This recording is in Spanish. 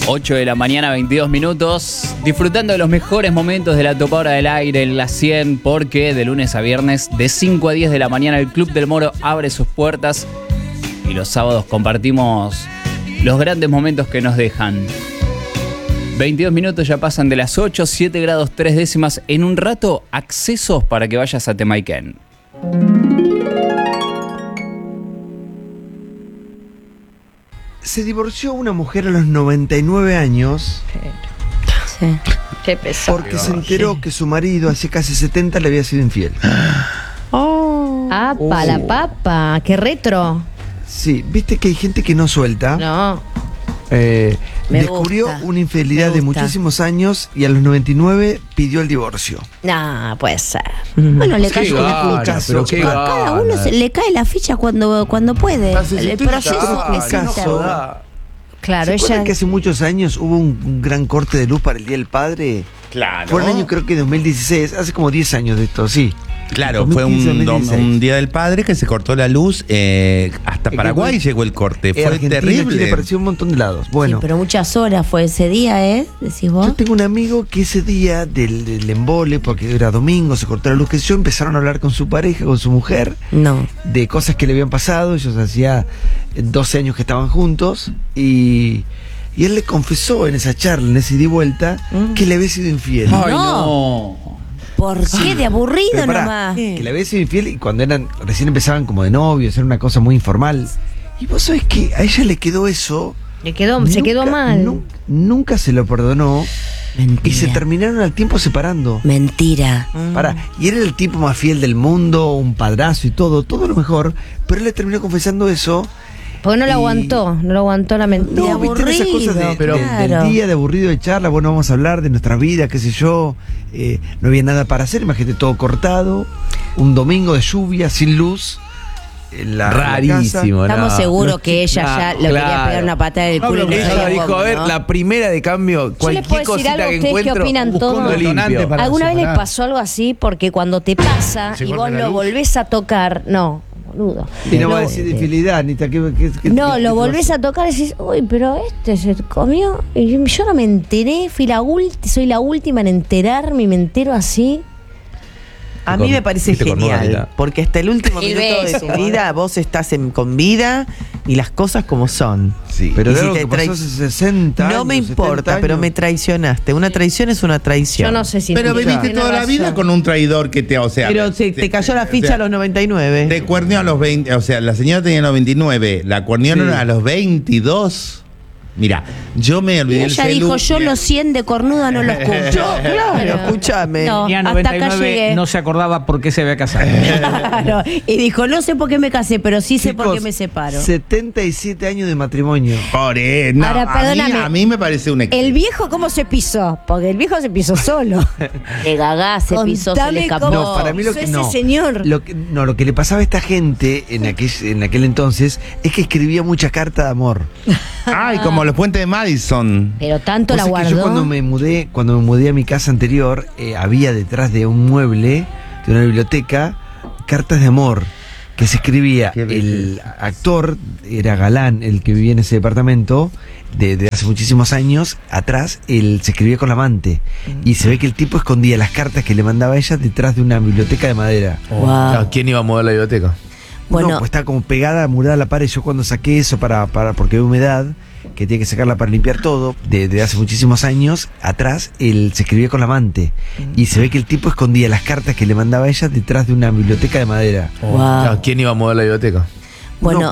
8 de la mañana, 22 minutos, disfrutando de los mejores momentos de la Topadora del Aire en la 100, porque de lunes a viernes, de 5 a 10 de la mañana, el Club del Moro abre sus puertas y los sábados compartimos los grandes momentos que nos dejan. 22 minutos ya pasan de las 8, 7 grados 3 décimas. En un rato, accesos para que vayas a Temaiken. Se divorció una mujer a los 99 años. Sí. Qué pesado. Porque se enteró que su marido hace casi 70 le había sido infiel. ¡Apa, la papa! ¡Qué retro! Sí, viste que hay gente que no suelta. No. Descubrió gusta, una infidelidad de muchísimos años y a los 99 pidió el divorcio. No, puede ser. Bueno, le cayó gana, pero qué a cada uno le cae la ficha cuando puede. El proceso necesita. Claro, ¿Se acuerdan ella. que hace muchos años hubo un gran corte de luz para el Día del Padre? Claro. Fue el año, creo que 2016, hace como 10 años de esto, sí. Claro, 2015, fue un 2016. Día del Padre que se cortó la luz. Hasta Paraguay llegó el corte. Fue Argentina, terrible. Chile, pareció un montón de lados. Bueno, Sí, pero muchas horas fue ese día, decís vos. yo tengo un amigo que ese día del embole, porque era domingo, se cortó la luz, que yo, empezaron a hablar con su pareja, con su mujer, No. de cosas que le habían pasado. Ellos hacía 12 años que estaban juntos y él le confesó en esa charla, en ese ida y vuelta, que le había sido infiel. ¡Ay, no! ¿Por qué? De aburrido Pero pará, nomás. que le había sido infiel y cuando recién empezaban como de novios, era una cosa muy informal. Y vos sabés que a ella le quedó eso. Se quedó mal. Nunca se lo perdonó. Mentira. Y se terminaron al tiempo separando. Mentira. Pará, y era el tipo más fiel del mundo, un padrazo y todo lo mejor, pero él le terminó confesando eso. Porque no lo aguantó la mentira. No, viste esas cosas claro. del día, de aburrido de charla, bueno, vamos a hablar de nuestra vida, qué sé yo, no había nada para hacer, imagínate todo cortado, un domingo de lluvia, sin luz, en la Rarísimo, casa. Estamos no. seguros que ella ya le quería pegar una patada del culo. y no Ella sabía dijo, cómo, a ver, ¿no? la primera de cambio, Yo les cualquier puedo decir cosita algo, que ustedes que encuentro, opinan busco todo. un limpio. ¿Alguna vez les pasó algo así? Porque cuando te pasa ¿Se y corta vos la lo luz? volvés a tocar, no, boludo. Y no va a decir de infidelidad, ni No, lo volvés a tocar y decís, uy, pero se comió. Y yo no me enteré, soy la última en enterarme y me entero así. A mí me parece Viste, con genial, modalidad. porque hasta el último El minuto beso, de tu vida vos estás con vida y las cosas como son. Sí, Y pero de si algo te que pasó hace 60 años, No me 70 importa, pero años. me traicionaste. Una traición es una traición. Yo no sé si Pero tiene viviste toda la vida razón. con un traidor que te, o sea. Pero te cayó la ficha a los 99. Te cuerneó a los 20, o sea, la señora tenía los 29, la cuerneó Sí. a los 22. Mira, yo me Y olvidé el ella celu. dijo, yo los 100 de cornuda no los cumplo. Claro, escúchame. No, Y a hasta acá 99 llegué. no se acordaba por qué se había casado. Claro. Y dijo, no sé por qué me casé, pero sí sé por Chicos, qué me separo. 77 años de matrimonio. Por no, Ahora, perdóname. a mí me parece un ¿El viejo cómo se pisó? Porque el viejo se pisó solo. De gagá se pisó, se le Contame escapó. cómo- No, para mí lo que ese no. señor. Lo que le pasaba a esta gente en aquel entonces es que escribía mucha carta de amor. Ay, como los puentes de Madison. Pero tanto Vos la sabés que guardó. yo cuando me mudé a mi casa anterior, había detrás de un mueble, de una biblioteca, cartas de amor que se escribía. Qué El actor era Galán, el que vivía en ese departamento, de hace muchísimos años atrás, él se escribía con la amante. Y se ve que el tipo escondía las cartas que le mandaba a ella detrás de una biblioteca de madera. Wow. ¿Quién iba a mover la biblioteca? Bueno, No, pues estaba como pegada, murada a la pared. Yo cuando saqué eso porque había humedad, que tiene que sacarla para limpiar todo, de hace muchísimos años atrás, él se escribía con la amante. Y se ve que el tipo escondía las cartas que le mandaba a ella detrás de una biblioteca de madera. wow. ¿Quién iba a mover la biblioteca? Bueno, No,